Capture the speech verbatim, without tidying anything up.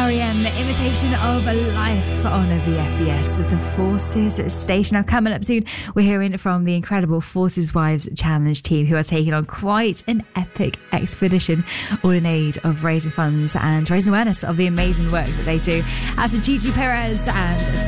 R E M, Imitation of a Life on the F B S, the Forces Station. Now, coming up soon, we're hearing from the incredible Forces Wives Challenge team, who are taking on quite an epic expedition, all in aid of raising funds and raising awareness of the amazing work that they do. After Gigi Perez and